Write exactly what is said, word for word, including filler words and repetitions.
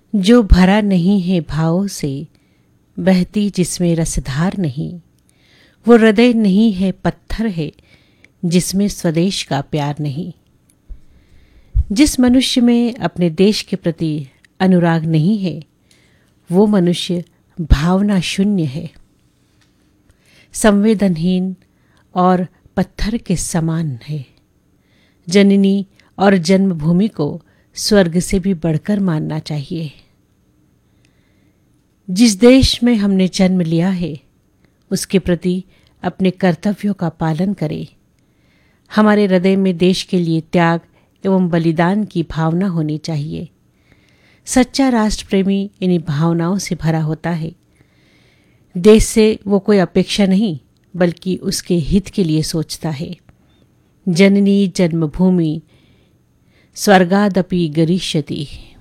जो भरा नहीं है भावों से, बहती जिसमें रसधार नहीं, वो हृदय नहीं है पत्थर है जिसमें स्वदेश का प्यार नहीं। जिस मनुष्य में अपने देश के प्रति अनुराग नहीं है, वो मनुष्य भावना शून्य है, संवेदनहीन और पत्थर के समान है। जननी और जन्मभूमि को स्वर्ग से भी बढ़कर मानना चाहिए। जिस देश में हमने जन्म लिया है, उसके प्रति अपने कर्तव्यों का पालन करें। हमारे हृदय में देश के लिए त्याग एवं बलिदान की भावना होनी चाहिए। सच्चा राष्ट्र प्रेमी इन्हीं भावनाओं से भरा होता है। देश से वो कोई अपेक्षा नहीं, बल्कि उसके हित के लिए सोचता है। जननी जन्मभूमि स्वर्गादपि गरिष्यति।